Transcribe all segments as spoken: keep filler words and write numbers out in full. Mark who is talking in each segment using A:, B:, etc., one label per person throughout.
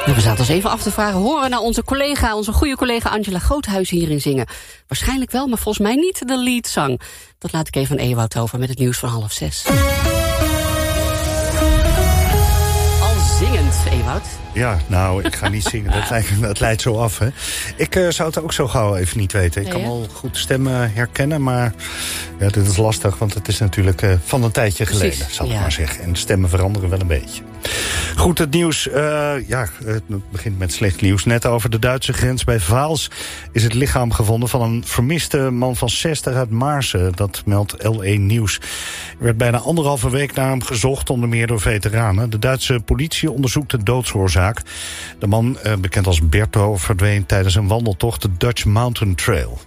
A: We zaten ons even af te vragen, horen we nou onze collega, onze goede collega Angela Groothuizen hierin zingen? Waarschijnlijk wel, maar volgens mij niet de leadzang. Dat laat ik even aan Ewout over met het nieuws van half zes. Al zingend, Ewout.
B: Ja, nou, ik ga niet zingen. Dat lijkt, dat leidt zo af, hè. Ik uh, zou het ook zo gauw even niet weten. Ik
A: nee,
B: kan wel goed stemmen herkennen, maar ja, dit is lastig, want het is natuurlijk uh, van een tijdje geleden, Precies, zal ik ja. maar zeggen. En stemmen veranderen wel een beetje. Goed, het nieuws. Uh, ja, het begint met slecht nieuws. Net over de Duitse grens bij Vaals is het lichaam gevonden van een vermiste man van zestig uit Maarsen. Dat meldt L één Nieuws. Er werd bijna anderhalve week naar hem gezocht, onder meer door veteranen. De Duitse politie onderzoekt de doodsoorzaak. De man, uh, bekend als Berto, verdween tijdens een wandeltocht de Dutch Mountain Trail.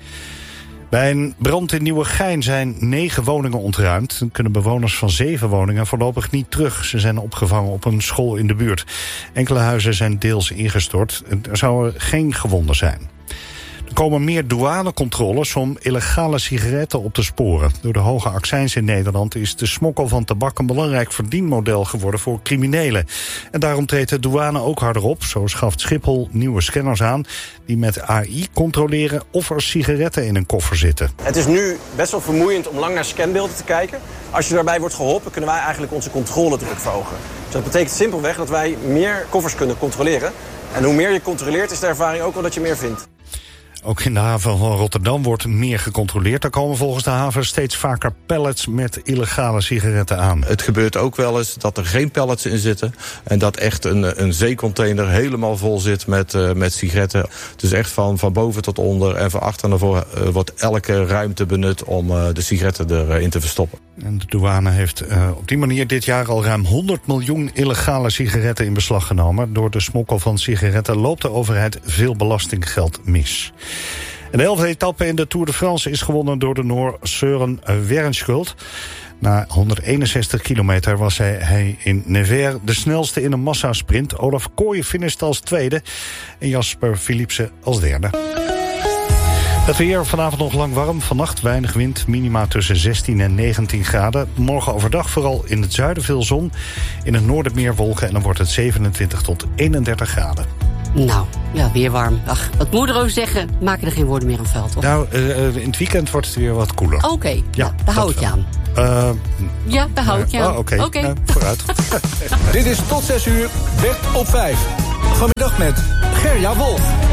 B: Bij een brand in Nieuwegein zijn negen woningen ontruimd. Dan kunnen bewoners van zeven woningen voorlopig niet terug. Ze zijn opgevangen op een school in de buurt. Enkele huizen zijn deels ingestort. Er zouden geen gewonden zijn. Er komen meer douanecontroles om illegale sigaretten op te sporen. Door de hoge accijns in Nederland is de smokkel van tabak een belangrijk verdienmodel geworden voor criminelen. En daarom treedt de douane ook harder op. Zo schaft Schiphol nieuwe scanners aan die met A I controleren of er sigaretten in een koffer zitten.
C: Het is nu best wel vermoeiend om lang naar scanbeelden te kijken. Als je daarbij wordt geholpen, kunnen wij eigenlijk onze controledruk verhogen. Dus dat betekent simpelweg dat wij meer koffers kunnen controleren. En hoe meer je controleert, is de ervaring ook wel dat je meer vindt.
B: Ook in de haven van Rotterdam wordt meer gecontroleerd. Er komen volgens de haven steeds vaker pallets met illegale sigaretten aan.
D: Het gebeurt ook wel eens dat er geen pallets in zitten. En dat echt een, een zeecontainer helemaal vol zit met, uh, met sigaretten. Dus echt van, van boven tot onder en van achter naar voren uh, wordt elke ruimte benut om uh, de sigaretten erin te verstoppen.
B: En de douane heeft uh, op die manier dit jaar al ruim honderd miljoen illegale sigaretten in beslag genomen. Door de smokkel van sigaretten loopt de overheid veel belastinggeld mis. En de elfde etappe in de Tour de France is gewonnen door de Noor Søren Wernschuld. Na honderdeenenzestig kilometer was hij, hij in Nevers de snelste in een massasprint. Olaf Kooi finisht als tweede en Jasper Philipsen als derde. Het weer vanavond nog lang warm, vannacht weinig wind, minima tussen zestien en negentien graden. Morgen overdag vooral in het zuiden veel zon, in het noorden meer wolken en dan wordt het zevenentwintig tot eenendertig graden.
A: Nou, ja, weer warm. Ach, wat moeder zeggen, maken er geen woorden meer aan vuil, toch?
B: Nou, uh, in het weekend wordt het weer wat koeler.
A: Oké, okay, ja, daar hou ik je aan.
B: Uh,
A: ja, daar hou ik je aan.
B: Oh, Oké, okay. okay. nou, vooruit.
E: Dit is tot zes uur, Weg op vijf. Vanmiddag met Gerja Wolf.